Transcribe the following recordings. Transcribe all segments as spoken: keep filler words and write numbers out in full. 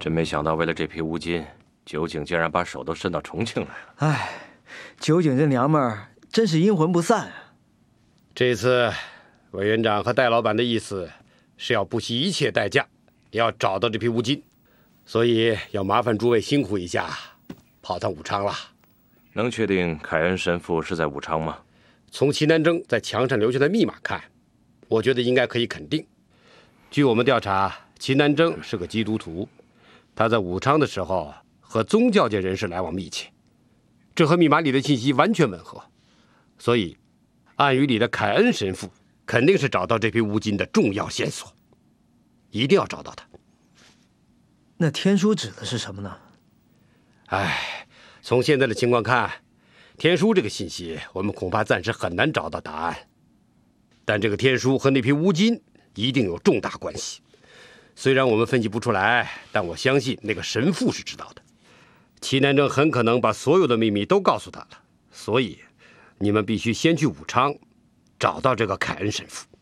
真没想到，为了这批乌金，九井竟然把手都伸到重庆来了。 哎，九井这娘们儿真是阴魂不散啊！ 这次委员长和戴老板的意思是要不惜一切代价，要找到这批乌金，所以要麻烦诸位辛苦一下，跑趟武昌了。 能确定凯恩神父是在武昌吗？ 从齐南征在墙上留下的密码看，我觉得应该可以肯定。据我们调查，齐南征是个基督徒，他在武昌的时候和宗教界人士来往密切，这和密码里的信息完全吻合，所以暗语里的凯恩神父肯定是找到这批乌金的重要线索，一定要找到他。 那天书指的是什么呢？ 哎，从现在的情况看，天书这个信息我们恐怕暂时很难找到答案，但这个天书和那批乌金一定有重大关系。虽然我们分析不出来，但我相信那个神父是知道的。齐南征很可能把所有的秘密都告诉他了，所以你们必须先去武昌，找到这个凯恩神父。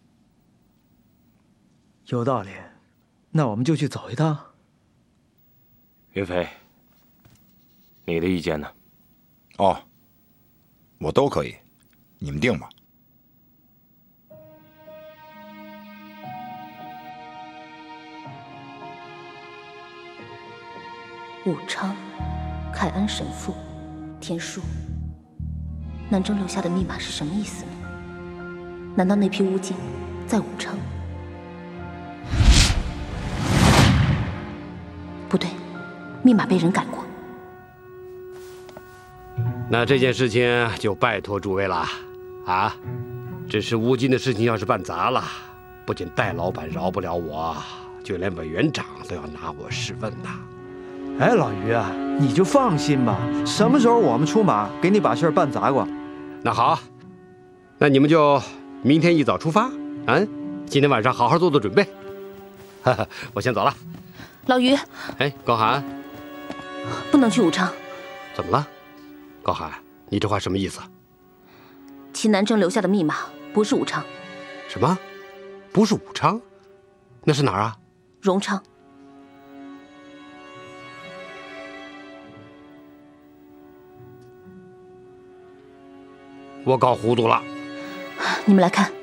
有道理，那我们就去走一趟。 云飞，你的意见呢？ 哦，我都可以，你们定吧。 武昌，凯恩神父，天书。南征留下的密码是什么意思呢？难道那批乌金在武昌？不对，密码被人改过。 那这件事情就拜托诸位了，啊！只是乌金的事情要是办砸了，不仅戴老板饶不了我，就连委员长都要拿我试问呐。 哎，老于啊，你就放心吧，什么时候我们出马，给你把事儿办砸过。 那好，那你们就明天一早出发，嗯，今天晚上好好做做准备。哈哈，我先走了。 老于， 哎，高寒， 不能去武昌。 怎么了？高寒，你这话什么意思？ 齐南征留下的密码不是武昌。 什么？不是武昌？那是哪儿啊？ 荣昌。 我搞糊涂了。 你们来看，